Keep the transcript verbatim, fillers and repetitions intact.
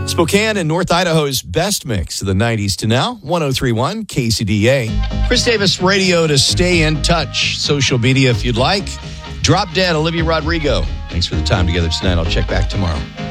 Spokane and North Idaho's best mix of the nineties to now. one oh three point one K C D A. Chris Davis Radio to stay in touch. Social media if you'd like. Drop Dead, Olivia Rodrigo. Thanks for the time together tonight. I'll check back tomorrow.